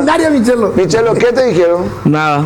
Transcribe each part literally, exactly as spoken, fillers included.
extraordinaria, Michelo. Michelo, ¿qué te dijeron? Nada.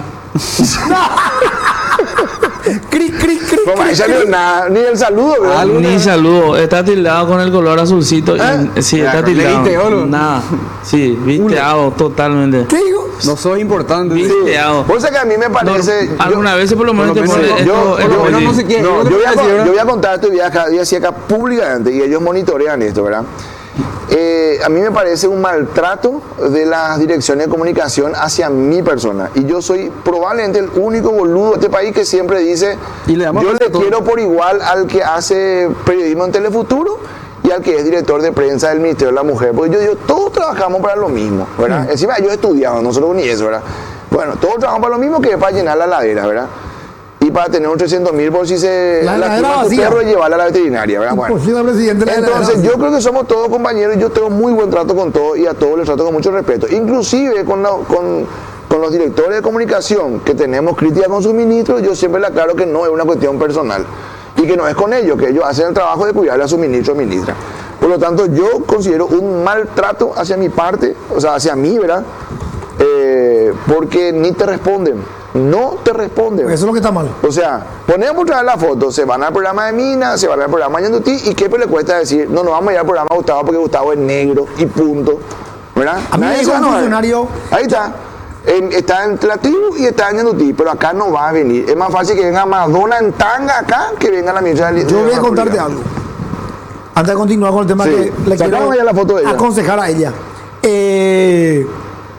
Cri, cri, cri, No me salió nada, ni el saludo, ¿verdad? Ni saludo. Está tildado con el color azulcito. y- ¿Eh? sí, Ya, está ¿le tildado. viste, oro? Nada. Sí, visteado totalmente. ¿Qué digo? No sos importante. Visteado. Por eso que a mí me parece... No, algunas veces por lo menos te por lo pone menos- esto- yo- esto yo- así. no sé qué. No, ¿Qué yo voy, a, te con- decía? yo voy a contar esto y acá, y así acá públicamente y ellos monitorean esto, ¿verdad? Eh, a mí me parece un maltrato de las direcciones de comunicación hacia mi persona y yo soy probablemente el único boludo de este país que siempre dice Y le damos yo le respeto. quiero por igual al que hace periodismo en Telefuturo y al que es director de prensa del Ministerio de la Mujer, porque yo digo, todos trabajamos para lo mismo, ¿verdad? Encima yo he estudiado, no solo ni eso, ¿verdad? Bueno, todos trabajamos para lo mismo que es para llenar la ladera, ¿verdad? Y para tener un trescientos mil por si se La heladera lastima tu vacía. perro y llevarla a la veterinaria, ¿verdad? Bueno. Imposible, presidente. la Entonces heladera. yo creo que somos todos compañeros y yo tengo muy buen trato con todos y a todos les trato con mucho respeto. Inclusive con, la- con, con los directores de comunicación que tenemos crítica con sus ministros, yo siempre le aclaro que no es una cuestión personal y que no es con ellos, que ellos hacen el trabajo de cuidarle a sus ministros o ministras. Por lo tanto, yo considero un maltrato hacia mi parte, o sea, hacia mí, ¿verdad? Eh, porque ni te responden, no te responden. Eso es lo que está mal. O sea, ponemos otra vez la foto, se van al programa de Mina, se van al programa de Ñandutí, y qué le cuesta decir, no, no vamos a ir al programa de Gustavo porque Gustavo es negro y punto. ¿Verdad? A mí me Nadie dijo se va un a enojar. funcionario- Ahí está. En- está en la tribu y está en Ñandutí, pero acá no va a venir. Es más fácil que venga Madonna en tanga acá que venga la ministra de Yo voy a de- contarte algo. Antes de continuar con el tema Sí. que le Sacamos quiero ya la foto de ella. aconsejar a ella. Eh,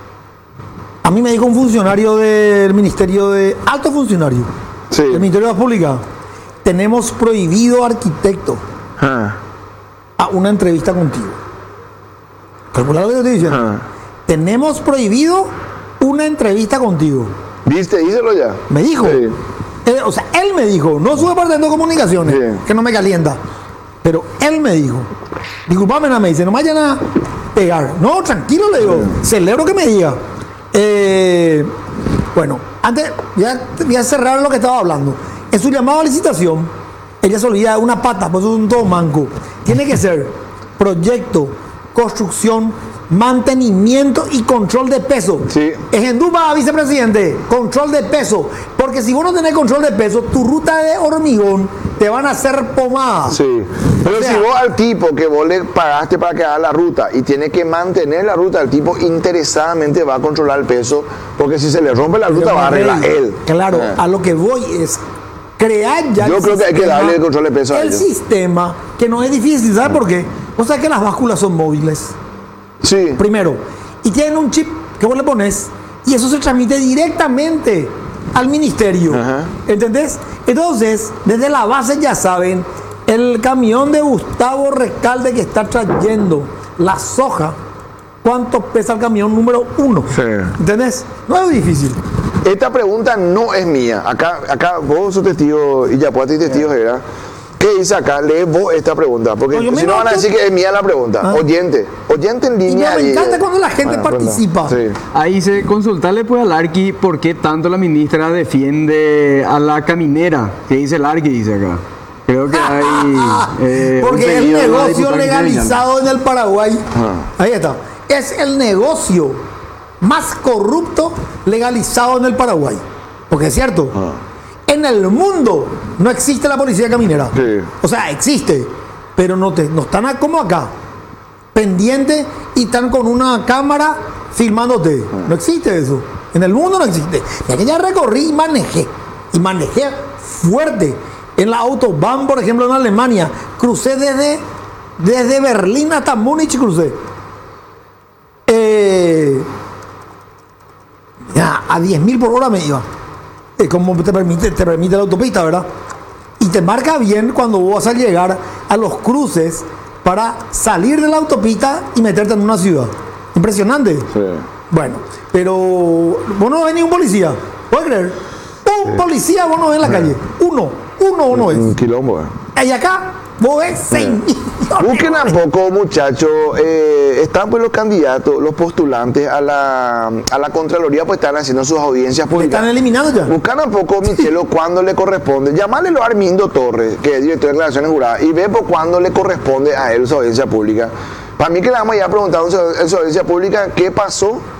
a mí me dijo un funcionario del Ministerio de... Alto funcionario Sí. del Ministerio de la Pública. Tenemos prohibido, arquitecto, Ah, a una entrevista contigo. Calcula lo que yo estoy diciendo. ah. Tenemos prohibido una entrevista contigo. ¿Viste? Díselo ya. Me dijo. Sí. Eh, o sea, él me dijo, no su departamento de comunicaciones, Bien. que no me calienta. Pero él me dijo, disculpame, no me dice, no me vayan a pegar. No, tranquilo, le digo, celebro que me diga. Eh, bueno, antes, voy a, voy a cerrar lo que estaba hablando. En su llamado a licitación, ella se olvida de una pata, por eso es un todo manco. Tiene que ser proyecto, construcción, mantenimiento y control de peso. Sí. Ejenduba, vicepresidente, control de peso. Porque si vos no tenés control de peso, tu ruta de hormigón te van a hacer pomada. Sí, pero O sea- si vos al tipo que vos le pagaste para que haga la ruta y tiene que mantener la ruta, el tipo interesadamente va a controlar el peso, porque si se le rompe la ruta va a arreglar él. Claro, Eh. a lo que voy es crear ya Yo el creo que hay que sistema- darle el control de peso a El ellos. sistema, que no es difícil, ¿sabes por qué? O sea que las básculas son móviles, Sí, primero, y tienen un chip que vos le pones y eso se transmite directamente al ministerio. Ajá. ¿Entendés? Entonces, desde la base ya saben, el camión de Gustavo Recalde que está trayendo la soja, ¿cuánto pesa el camión número uno? Sí. ¿Entendés? No es difícil. esta pregunta no es mía. Acá, acá vos sos testigo y ya puedes ser testigo, ¿verdad? ¿Qué dice acá? Lee vos esta pregunta, porque No, yo me si no van a noto- decir que es mía la pregunta. Ah. Oyente, oyente en Y no, línea. me y- encanta cuando la gente Bueno, perdón. participa. Sí. Ahí dice, consultarle pues al Arqui por qué tanto la ministra defiende a la caminera. ¿Qué dice el Arqui? Dice acá. Creo que hay... eh, un Porque es el pedido de la negocio diputada legalizado en el Paraguay. Ah. Ahí está. Es el negocio más corrupto legalizado en el Paraguay. Porque es cierto. Ah. En el mundo no existe la policía caminera. Sí. O sea, existe. Pero no, te, no están a- como acá. Pendientes y están con una cámara filmándote. No existe eso. En el mundo no existe. Mira que ya recorrí y manejé. Y manejé fuerte. En la Autobahn, por ejemplo, en Alemania. Crucé desde, desde Berlín hasta Múnich, crucé. Eh, ya, a diez mil por hora me iba. Eh, como te permite, te permite la autopista, ¿verdad? Y te marca bien cuando vos vas a llegar a los cruces para salir de la autopista y meterte en una ciudad. Impresionante. Sí. Bueno, pero vos no ves ni un policía. ¿Puedes creer? Un policía vos no ves en la calle. Uno. Uno vos no ves. Un quilombo, eh. Y acá vos ves seis millones. Busquen un poco, muchachos. Eh, están pues los candidatos, los postulantes a la, a la Contraloría, pues están haciendo sus audiencias Te públicas. están eliminando ya. Buscan un poco, Michelo, cuando le corresponde. Llamárlelo a Armindo Torres, que es director de declaraciones juradas, y ve por cuándo le corresponde a él su audiencia pública. Para mí que le vamos a ir a preguntar en su en su audiencia pública qué pasó